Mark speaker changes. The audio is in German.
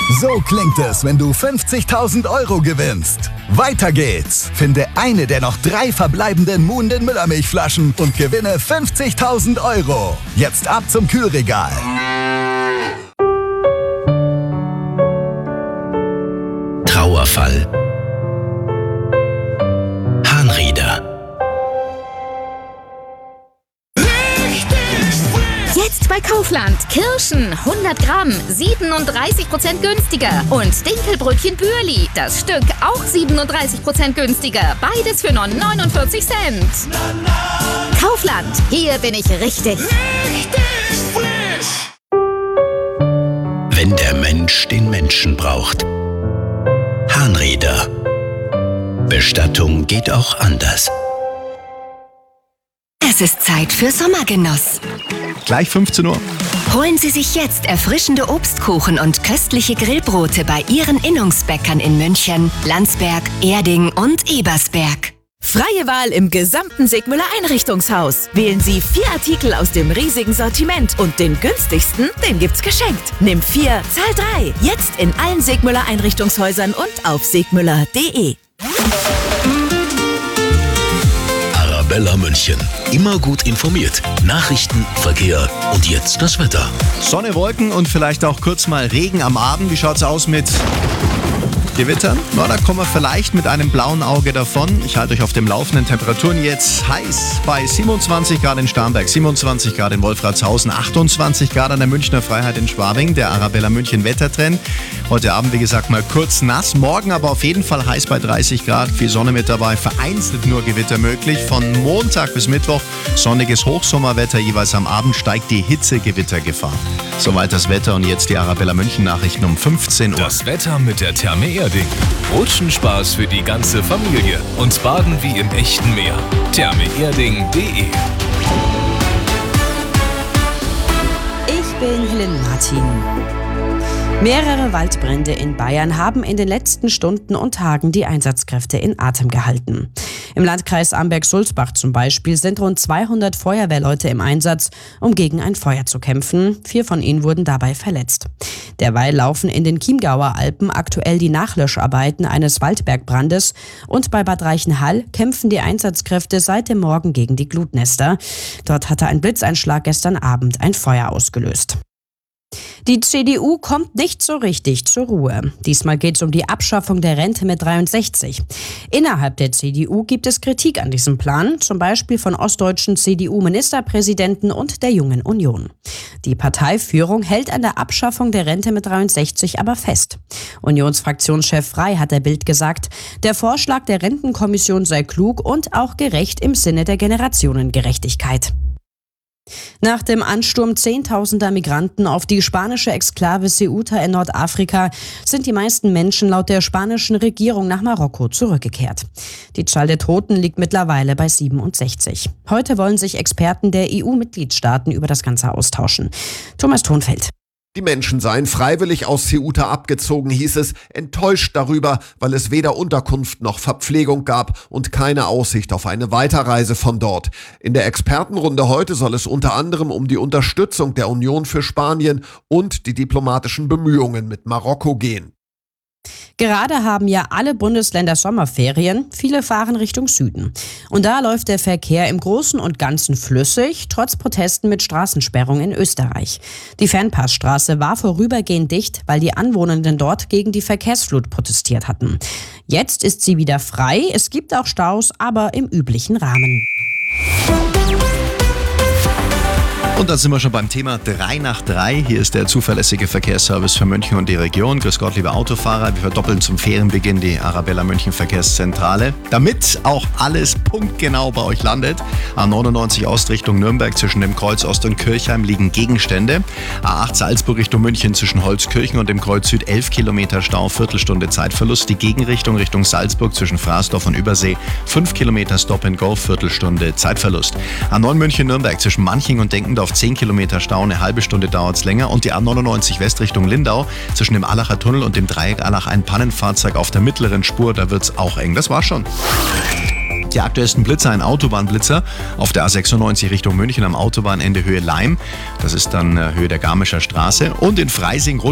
Speaker 1: So klingt es, wenn du 50.000 € gewinnst. Weiter geht's. Finde eine der noch 3 verbleibenden Moon den Müllermilchflaschen und gewinne 50.000 €. Jetzt ab zum Kühlregal.
Speaker 2: Trauerfall. Harnrieder.
Speaker 3: Jetzt bei Kaufland. Kirschen 100 Gramm, 37% günstiger. Und Dinkelbrötchen Bürli, das Stück auch 37% günstiger. Beides für nur 49 Cent. Kaufland, hier bin ich richtig.
Speaker 2: Wenn der Mensch den Menschen braucht. Harnrieder. Bestattung geht auch anders.
Speaker 4: Es ist Zeit für Sommergenuss.
Speaker 5: Gleich 15 Uhr.
Speaker 4: Holen Sie sich jetzt erfrischende Obstkuchen und köstliche Grillbrote bei Ihren Innungsbäckern in München, Landsberg, Erding und Ebersberg.
Speaker 6: Freie Wahl im gesamten Sigmüller Einrichtungshaus. Wählen Sie 4 Artikel aus dem riesigen Sortiment und den günstigsten, den gibt's geschenkt. Nimm 4, zahl 3. Jetzt in allen Sigmüller Einrichtungshäusern und auf sigmüller.de.
Speaker 2: Arabella München. Immer gut informiert. Nachrichten, Verkehr und jetzt das Wetter.
Speaker 5: Sonne, Wolken und vielleicht auch kurz mal Regen am Abend. Wie schaut's aus mit Gewittern? Na, da kommen wir vielleicht mit einem blauen Auge davon. Ich halte euch auf dem Laufenden. Temperaturen jetzt heiß bei 27 Grad in Starnberg, 27 Grad in Wolfratshausen, 28 Grad an der Münchner Freiheit in Schwabing. Der Arabella München Wettertrend. Heute Abend, wie gesagt, mal kurz nass. Morgen aber auf jeden Fall heiß bei 30 Grad. Viel Sonne mit dabei. Vereinzelt nur Gewitter möglich. Von Montag bis Mittwoch sonniges Hochsommerwetter. Jeweils am Abend steigt die Hitzegewittergefahr. Soweit das Wetter und jetzt die Arabella München Nachrichten um 15 Uhr.
Speaker 7: Das Wetter mit der Therme Erding. Rutschenspaß für die ganze Familie und Baden wie im echten Meer. thermeerding.de.
Speaker 8: Ich bin Helen Martin. Mehrere Waldbrände in Bayern haben in den letzten Stunden und Tagen die Einsatzkräfte in Atem gehalten. Im Landkreis Amberg-Sulzbach zum Beispiel sind rund 200 Feuerwehrleute im Einsatz, um gegen ein Feuer zu kämpfen. 4 von ihnen wurden dabei verletzt. Derweil laufen in den Chiemgauer Alpen aktuell die Nachlöscharbeiten eines Waldbergbrandes und bei Bad Reichenhall kämpfen die Einsatzkräfte seit dem Morgen gegen die Glutnester. Dort hatte ein Blitzeinschlag gestern Abend ein Feuer ausgelöst. Die CDU kommt nicht so richtig zur Ruhe. Diesmal geht es um die Abschaffung der Rente mit 63. Innerhalb der CDU gibt es Kritik an diesem Plan, zum Beispiel von ostdeutschen CDU-Ministerpräsidenten und der Jungen Union. Die Parteiführung hält an der Abschaffung der Rente mit 63 aber fest. Unionsfraktionschef Frey hat der Bild gesagt, der Vorschlag der Rentenkommission sei klug und auch gerecht im Sinne der Generationengerechtigkeit. Nach dem Ansturm zehntausender Migranten auf die spanische Exklave Ceuta in Nordafrika sind die meisten Menschen laut der spanischen Regierung nach Marokko zurückgekehrt. Die Zahl der Toten liegt mittlerweile bei 67. Heute wollen sich Experten der EU-Mitgliedstaaten über das Ganze austauschen. Thomas Thonfeld.
Speaker 9: Die Menschen seien freiwillig aus Ceuta abgezogen, hieß es, enttäuscht darüber, weil es weder Unterkunft noch Verpflegung gab und keine Aussicht auf eine Weiterreise von dort. In der Expertenrunde heute soll es unter anderem um die Unterstützung der Union für Spanien und die diplomatischen Bemühungen mit Marokko gehen.
Speaker 8: Gerade haben ja alle Bundesländer Sommerferien, viele fahren Richtung Süden. Und da läuft der Verkehr im Großen und Ganzen flüssig, trotz Protesten mit Straßensperrung in Österreich. Die Fernpassstraße war vorübergehend dicht, weil die Anwohnenden dort gegen die Verkehrsflut protestiert hatten. Jetzt ist sie wieder frei, es gibt auch Staus, aber im üblichen Rahmen.
Speaker 5: Und da sind wir schon beim Thema 3 nach 3. Hier ist der zuverlässige Verkehrsservice für München und die Region. Grüß Gott, liebe Autofahrer. Wir verdoppeln zum Ferienbeginn die Arabella München Verkehrszentrale, damit auch alles punktgenau bei euch landet. A99 Ost Richtung Nürnberg zwischen dem Kreuz Ost und Kirchheim liegen Gegenstände. A8 Salzburg Richtung München zwischen Holzkirchen und dem Kreuz Süd 11 Kilometer Stau, Viertelstunde Zeitverlust. Die Gegenrichtung Richtung Salzburg zwischen Fraßdorf und Übersee 5 Kilometer Stop and Go, Viertelstunde Zeitverlust. A9 München Nürnberg zwischen Manching und Denkendorf 10 Kilometer Stau, eine halbe Stunde dauert es länger. Und die A99 West Richtung Lindau zwischen dem Allacher Tunnel und dem Dreieck Allach ein Pannenfahrzeug auf der mittleren Spur, da wird es auch eng. Das war's schon. Die aktuellsten Blitzer, ein Autobahnblitzer auf der A96 Richtung München am Autobahnende Höhe Leim. Das ist dann Höhe der Garmischer Straße. Und in Freising